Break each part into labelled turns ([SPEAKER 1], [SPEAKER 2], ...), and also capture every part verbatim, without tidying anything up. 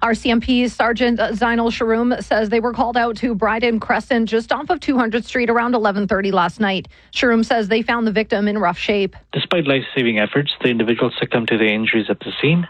[SPEAKER 1] R C M P Sergeant Zainal Sharoum says they were called out to Bryden Crescent just off of two hundredth Street around eleven thirty last night. Sharoum says they found the victim in rough shape.
[SPEAKER 2] Despite life-saving efforts, the individual succumbed to the injuries at the scene,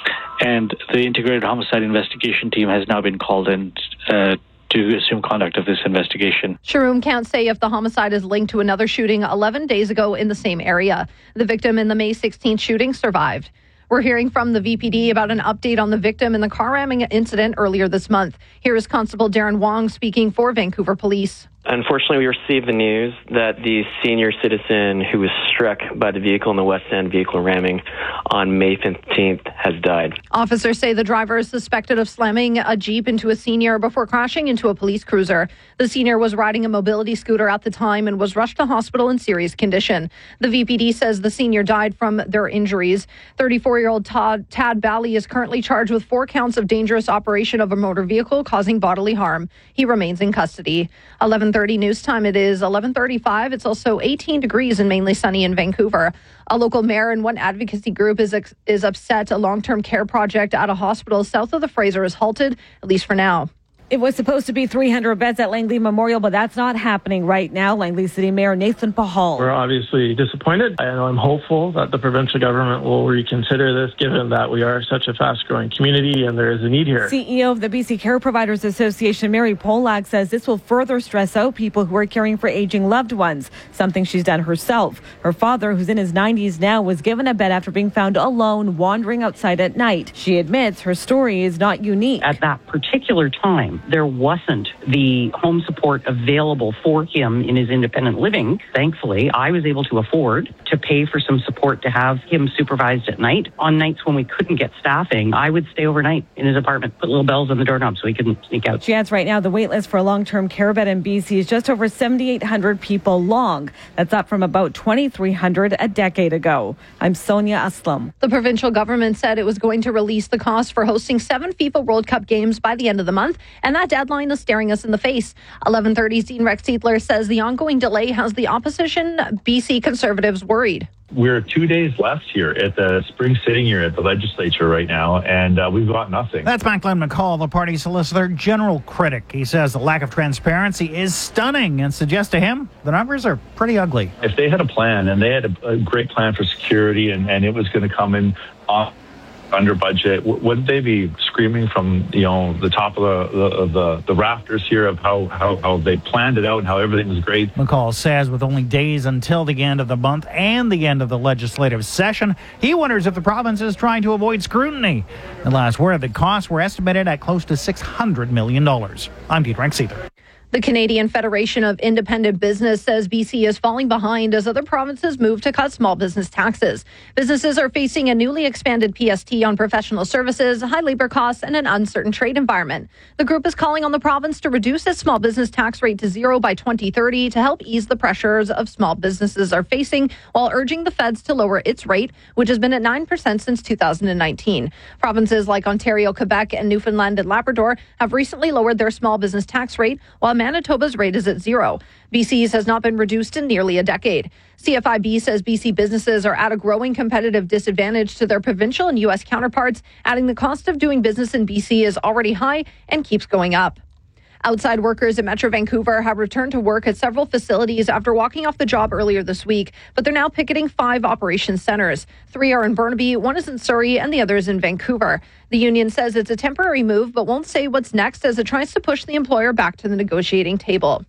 [SPEAKER 2] and the Integrated Homicide Investigation Team has now been called in uh, to assume conduct of this investigation.
[SPEAKER 1] Sharoum can't say if the homicide is linked to another shooting eleven days ago in the same area. The victim in the May sixteenth shooting survived. We're hearing from the V P D about an update on the victim in the car ramming incident earlier this month. Here is Constable Darren Wong speaking for Vancouver Police.
[SPEAKER 3] Unfortunately, we received the news that the senior citizen who was struck by the vehicle in the West End vehicle ramming on May fifteenth has died.
[SPEAKER 1] Officers say the driver is suspected of slamming a Jeep into a senior before crashing into a police cruiser. The senior was riding a mobility scooter at the time and was rushed to hospital in serious condition. The V P D says the senior died from their injuries. thirty-four-year-old Todd, Tad Bally is currently charged with four counts of dangerous operation of a motor vehicle causing bodily harm. He remains in custody. eleven thirty news time. It is eleven thirty-five. It's also eighteen degrees and mainly sunny in Vancouver. A local mayor and one advocacy group is is upset a long-term care project at a hospital south of the Fraser is halted, at least for now.
[SPEAKER 4] It was supposed to be three hundred beds at Langley Memorial, but that's not happening right now. Langley City Mayor Nathan Pahal.
[SPEAKER 5] We're obviously disappointed, and I'm hopeful that the provincial government will reconsider this, given that we are such a fast-growing community and there is a need here.
[SPEAKER 4] C E O of the B C Care Providers Association, Mary Polak, says this will further stress out people who are caring for aging loved ones, something she's done herself. Her father, who's in his nineties now, was given a bed after being found alone wandering outside at night. She admits her story is not unique.
[SPEAKER 6] At that particular time, there wasn't the home support available for him in his independent living. Thankfully, I was able to afford to pay for some support to have him supervised at night. On nights when we couldn't get staffing, I would stay overnight in his apartment, put little bells on the doorknob so he couldn't sneak out.
[SPEAKER 4] She adds right now the wait list for a long-term care bed in B C is just over seventy-eight hundred people long. That's up from about twenty-three hundred a decade ago. I'm Sonia Aslam.
[SPEAKER 1] The provincial government said it was going to release the cost for hosting seven FIFA World Cup games by the end of the month, and that deadline is staring us in the face. eleven thirty's Dean Rex Siedler says the ongoing delay has the opposition B C Conservatives worried.
[SPEAKER 7] We're two days left here at the spring sitting here at the legislature right now, and uh, we've got nothing.
[SPEAKER 8] That's Macklin McCall, the party's Solicitor General critic. He says the lack of transparency is stunning and suggests to him the numbers are pretty ugly.
[SPEAKER 7] If they had a plan, and they had a, a great plan for security, and, and it was going to come in off under budget, wouldn't they be screaming from, you know, the top of the the, the, the rafters here of how, how, how they planned it out and how everything was great?
[SPEAKER 8] McCall says with only days until the end of the month and the end of the legislative session, he wonders if the province is trying to avoid scrutiny. The last word, the costs were estimated at close to six hundred million dollars. I'm Pete Rex-Either.
[SPEAKER 1] The Canadian Federation of Independent Business says B C is falling behind as other provinces move to cut small business taxes. Businesses are facing a newly expanded P S T on professional services, high labor costs, and an uncertain trade environment. The group is calling on the province to reduce its small business tax rate to zero by twenty thirty to help ease the pressures of small businesses are facing, while urging the feds to lower its rate, which has been at nine percent since two thousand nineteen. Provinces like Ontario, Quebec, and Newfoundland and Labrador have recently lowered their small business tax rate, while Manitoba's rate is at zero. B C's has not been reduced in nearly a decade. C F I B says B C businesses are at a growing competitive disadvantage to their provincial and U S counterparts, adding the cost of doing business in B C is already high and keeps going up. Outside workers at Metro Vancouver have returned to work at several facilities after walking off the job earlier this week, but they're now picketing five operations centers. Three are in Burnaby, one is in Surrey, and the other is in Vancouver. The union says it's a temporary move, but won't say what's next as it tries to push the employer back to the negotiating table.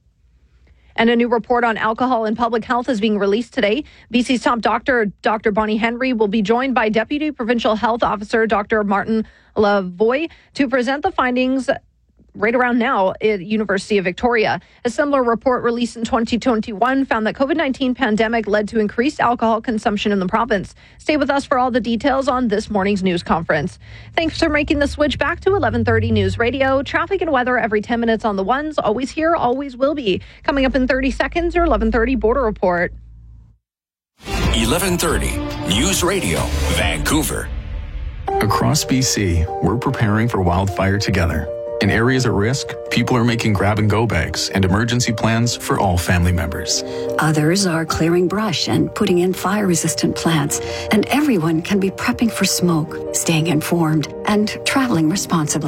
[SPEAKER 1] And a new report on alcohol and public health is being released today. B C's top doctor, Doctor Bonnie Henry, will be joined by Deputy Provincial Health Officer Doctor Martin Lavoie to present the findings right around now at University of Victoria. A similar report released in twenty twenty-one found that COVID nineteen pandemic led to increased alcohol consumption in the province. Stay with us for all the details on this morning's news conference. Thanks for making the switch back to eleven thirty News Radio. Traffic and weather every ten minutes on the ones. Always here, always will be. Coming up in thirty seconds, your eleven thirty Border Report.
[SPEAKER 9] eleven thirty News Radio, Vancouver.
[SPEAKER 10] Across B C, we're preparing for wildfire together. In areas at risk, people are making grab-and-go bags and emergency plans for all family members.
[SPEAKER 11] Others are clearing brush and putting in fire-resistant plants. And everyone can be prepping for smoke, staying informed, and traveling responsibly.